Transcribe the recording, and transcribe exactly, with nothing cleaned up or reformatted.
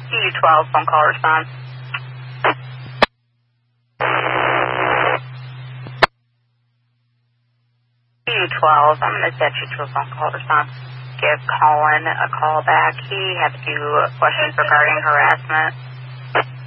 U twelve, phone call response. U twelve, I'm going to set you to a phone call response. Give Colin a call back. He has a few questions regarding harassment.